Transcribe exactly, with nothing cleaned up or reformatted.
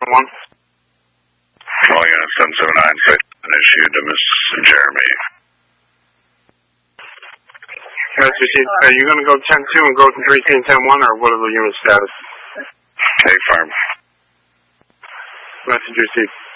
one. All units seven seven nine, site issued to Miss Jeremy. Master Chief, are you going to go ten two and go to three ten ten one, or what are the unit status? Take farm. Messenger Chief.